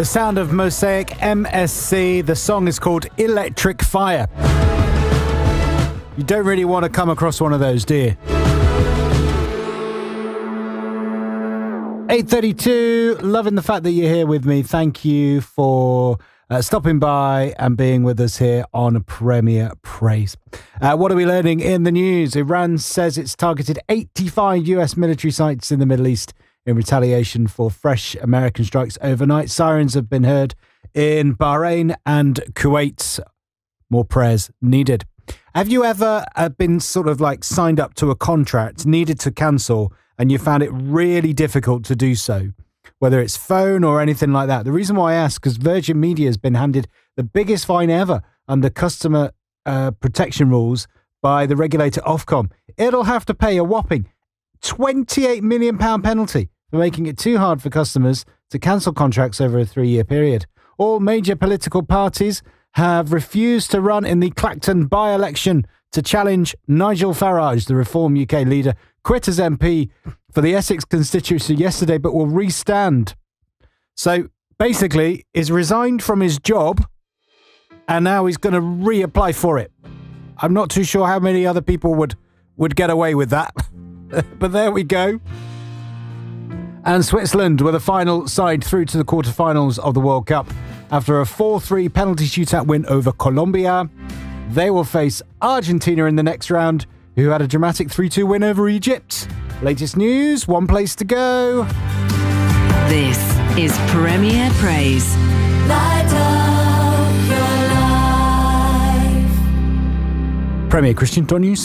The sound of Mosaic MSC. The song is called Electric Fire. You don't really want to come across one of those, do you? 8:32. Loving the fact that you're here with me. Thank you for stopping by and being with us here on Premier Praise. What are we learning in the news? Iran says it's targeted 85 US military sites in the Middle East in retaliation for fresh American strikes overnight. Sirens have been heard in Bahrain and Kuwait. More prayers needed. Have you ever been sort of like signed up to a contract, needed to cancel, and you found it really difficult to do so? Whether it's phone or anything like that. The reason why I ask, because Virgin Media has been handed the biggest fine ever under customer protection rules by the regulator Ofcom. It'll have to pay a whopping £28 million penalty for making it too hard for customers to cancel contracts over a 3-year period. All major political parties have refused to run in the Clacton by-election to challenge Nigel Farage, the Reform UK leader, quit as MP for the Essex constituency yesterday, but will restand. So basically, he's resigned from his job and now he's going to reapply for it. I'm not too sure how many other people would get away with that. But there we go. And Switzerland were the final side through to the quarterfinals of the World Cup. After a 4-3 penalty shootout win over Colombia, they will face Argentina in the next round, who had a dramatic 3-2 win over Egypt. Latest news, one place to go. This is Premier Praise. Light up your life. Premier Christian News.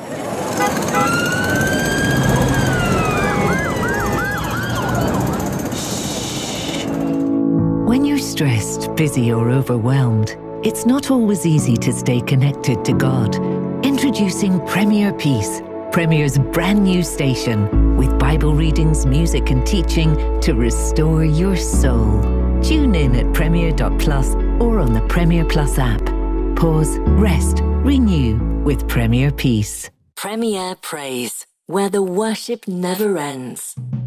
When you're stressed, busy or overwhelmed, it's not always easy to stay connected to God. Introducing Premier Peace, Premier's brand new station, with Bible readings, music and teaching to restore your soul. Tune in at premier.plus or on the Premier Plus app. Pause, rest, renew with Premier Peace. Premier Praise, where the worship never ends.